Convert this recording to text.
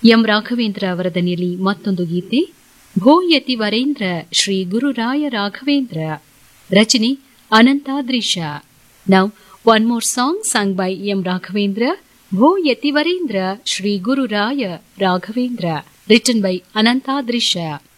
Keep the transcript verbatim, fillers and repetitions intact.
M Raghavendra ಅವರ ದನಿಯಲ್ಲಿ ಮತ್ತೊಂದು ಗೀತೆ ಭೋ ಯತಿ ವರೇಂದ್ರ ಶ್ರೀ ಗುರುರಾಯ ರಾಘವೇಂದ್ರ, ರಚನೆ ಅನಂತಾದ್ರೀಶ. Now one more song sung by M Raghavendra, ಭೋ ಯತಿ ವರೇಂದ್ರ ಶ್ರೀ ಗುರುರಾಯ ರಾಘವೇಂದ್ರ, ರಿಟನ್ ಬೈ ಅನಂತಾದ್ರೀಶ.